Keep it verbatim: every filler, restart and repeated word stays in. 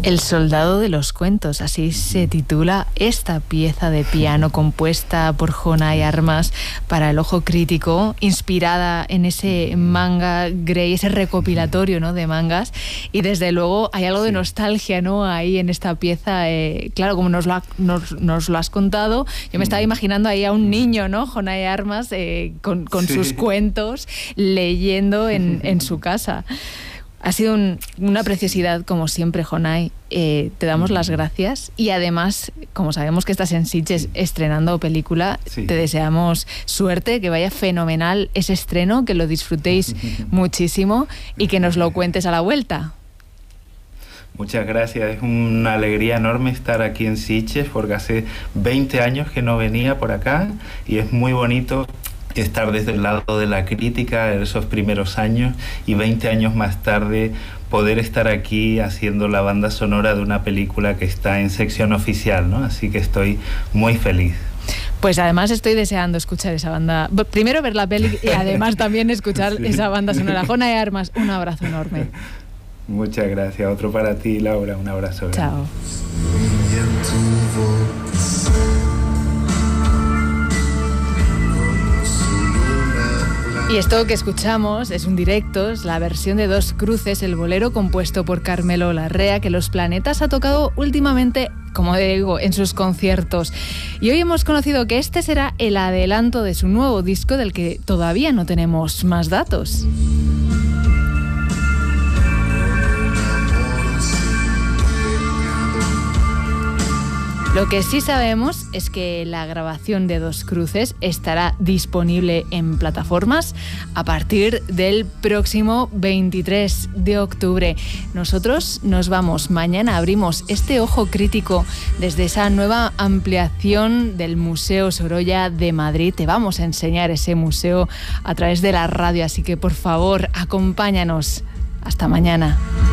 El soldado de los cuentos, así se titula esta pieza de piano compuesta por Jonay Armas para el ojo crítico, inspirada en ese manga Grey, ese recopilatorio, ¿no?, de mangas. Y desde luego hay algo de nostalgia, ¿no?, ahí en esta pieza. Eh, claro, como nos lo, ha, nos, nos lo has contado, yo me estaba imaginando ahí a un niño, ¿no?, Jonay Armas, eh, con, con sí. sus cuentos, leyendo en, en su casa. Ha sido un, una preciosidad, como siempre, Jonay. Eh, te damos las gracias y además, como sabemos que estás en Sitges estrenando película, sí. te deseamos suerte, que vaya fenomenal ese estreno, que lo disfrutéis muchísimo y que nos lo cuentes a la vuelta. Muchas gracias, es una alegría enorme estar aquí en Sitges porque hace veinte años que no venía por acá y es muy bonito estar desde el lado de la crítica en esos primeros años y veinte años más tarde poder estar aquí haciendo la banda sonora de una película que está en sección oficial, ¿no? Así que estoy muy feliz. Pues además estoy deseando escuchar esa banda. Primero ver la peli y además también escuchar sí. esa banda sonora. Jonay Armas, un abrazo enorme. Muchas gracias. Otro para ti, Laura. Un abrazo. Chao. Y esto que escuchamos es un directo, es la versión de Dos Cruces, el bolero compuesto por Carmelo Larrea, que Los Planetas ha tocado últimamente, como digo, en sus conciertos. Y hoy hemos conocido que este será el adelanto de su nuevo disco, del que todavía no tenemos más datos. Lo que sí sabemos es que la grabación de Dos Cruces estará disponible en plataformas a partir del próximo veintitrés de octubre. Nosotros nos vamos. Mañana abrimos este ojo crítico desde esa nueva ampliación del Museo Sorolla de Madrid. Te vamos a enseñar ese museo a través de la radio, así que por favor, acompáñanos. Hasta mañana.